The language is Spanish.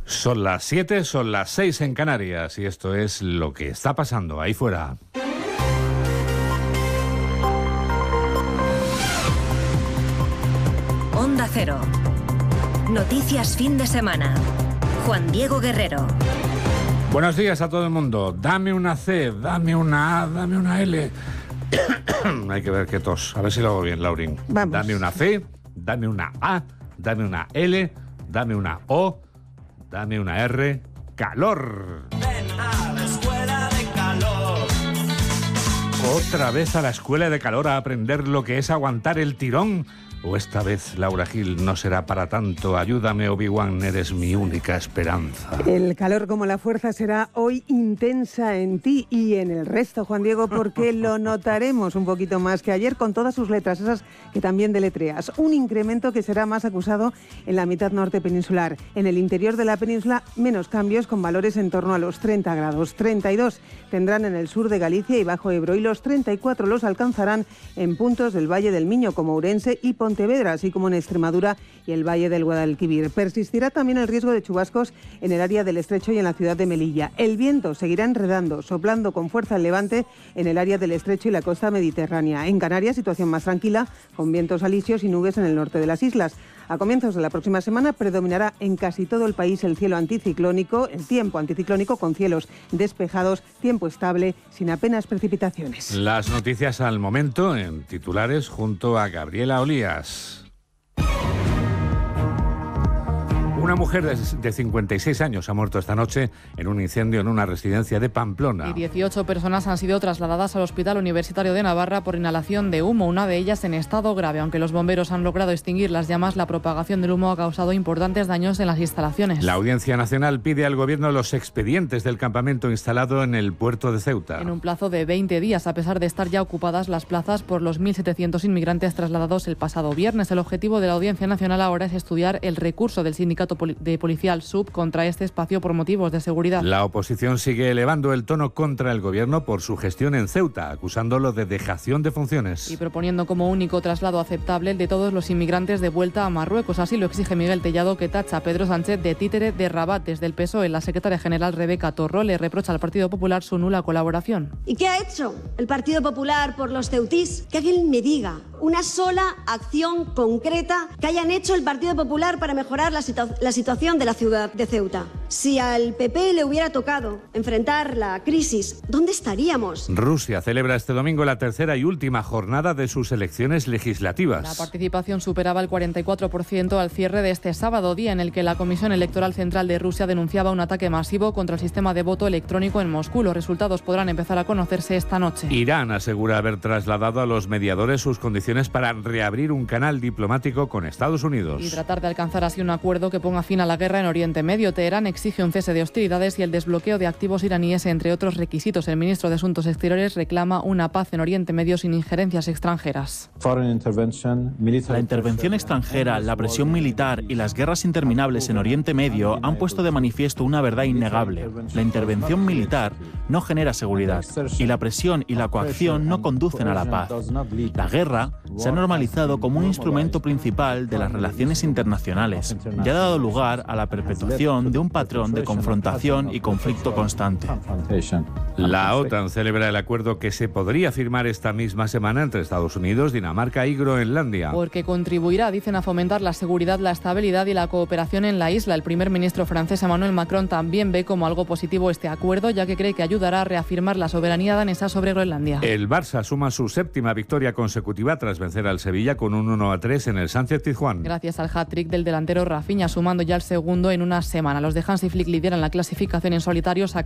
Son las 7, son las 6 en Canarias y esto es lo que está pasando ahí fuera. Onda Cero. Noticias fin de semana. Juan Diego Guerrero. Buenos días a todo el mundo. Dame una C, dame una A, dame una L. Hay que ver qué tos. A ver si lo hago bien, Laurín. Vamos. Dame una C, dame una A, dame una L, dame una O, dame una R. ¡Calor! Ven a la escuela de calor. ¿Otra vez a la escuela de calor a aprender lo que es aguantar el tirón? ¿O esta vez, Laura Gil, no será para tanto? Ayúdame, Obi-Wan, eres mi única esperanza. El calor como la fuerza será hoy intensa en ti y en el resto, Juan Diego, porque lo notaremos un poquito más que ayer con todas sus letras, esas que también deletreas. Un incremento que será más acusado en la mitad norte peninsular. En el interior de la península, menos cambios con valores en torno a los 30 grados. 32 tendrán en el sur de Galicia y Bajo Ebro y los 34 los alcanzarán en puntos del Valle del Miño como Ourense y Pontevedra, así como en Extremadura y el Valle del Guadalquivir. Persistirá también el riesgo de chubascos en el área del Estrecho y en la ciudad de Melilla. El viento seguirá enredando, soplando con fuerza el levante en el área del Estrecho y la costa mediterránea. En Canarias, situación más tranquila, con vientos alisios y nubes en el norte de las islas. A comienzos de la próxima semana predominará en casi todo el país el cielo anticiclónico, el tiempo anticiclónico con cielos despejados, tiempo estable, sin apenas precipitaciones. Las noticias al momento en titulares junto a Gabriela Olías. Una mujer de 56 años ha muerto esta noche en un incendio en una residencia de Pamplona. Y 18 personas han sido trasladadas al Hospital Universitario de Navarra por inhalación de humo, una de ellas en estado grave. Aunque los bomberos han logrado extinguir las llamas, la propagación del humo ha causado importantes daños en las instalaciones. La Audiencia Nacional pide al Gobierno los expedientes del campamento instalado en el puerto de Ceuta. En un plazo de 20 días, a pesar de estar ya ocupadas las plazas por los 1.700 inmigrantes trasladados el pasado viernes. El objetivo de la Audiencia Nacional ahora es estudiar el recurso del sindicato de Policial Sub contra este espacio por motivos de seguridad. La oposición sigue elevando el tono contra el Gobierno por su gestión en Ceuta, acusándolo de dejación de funciones. Y proponiendo como único traslado aceptable el de todos los inmigrantes de vuelta a Marruecos. Así lo exige Miguel Tellado, que tacha a Pedro Sánchez de títere de Rabat. Desde el PSOE, la secretaria general Rebeca Torró le reprocha al Partido Popular su nula colaboración. ¿Y qué ha hecho el Partido Popular por los ceutís? Que alguien me diga una sola acción concreta que hayan hecho el Partido Popular para mejorar la situación de la ciudad de Ceuta. Si al PP le hubiera tocado enfrentar la crisis, ¿dónde estaríamos? Rusia celebra este domingo la tercera y última jornada de sus elecciones legislativas. La participación superaba el 44% al cierre de este sábado, día en el que la Comisión Electoral Central de Rusia denunciaba un ataque masivo contra el sistema de voto electrónico en Moscú. Los resultados podrán empezar a conocerse esta noche. Irán asegura haber trasladado a los mediadores sus condiciones para reabrir un canal diplomático con Estados Unidos. Y tratar de alcanzar así un acuerdo que ponga fin a la guerra en Oriente Medio. Teherán exige un cese de hostilidades y el desbloqueo de activos iraníes, entre otros requisitos. El ministro de Asuntos Exteriores reclama una paz en Oriente Medio sin injerencias extranjeras. La intervención extranjera, la presión militar y las guerras interminables en Oriente Medio han puesto de manifiesto una verdad innegable. La intervención militar no genera seguridad y la presión y la coacción no conducen a la paz. La guerra se ha normalizado como un instrumento principal de las relaciones internacionales y ha dado lugar a la perpetuación de un patrón de confrontación y conflicto constante. La OTAN celebra el acuerdo que se podría firmar esta misma semana entre Estados Unidos, Dinamarca y Groenlandia. Porque contribuirá, dicen, a fomentar la seguridad, la estabilidad y la cooperación en la isla. El primer ministro francés Emmanuel Macron también ve como algo positivo este acuerdo, ya que cree que ayudará a reafirmar la soberanía danesa sobre Groenlandia. El Barça suma su séptima victoria consecutiva tras vencer al Sevilla con un 1-3 en el Sánchez-Pizjuán. Gracias al hat-trick del delantero Rafinha, sumando ya el segundo en una semana. Los de Hansi Flick lideran la clasificación en solitario,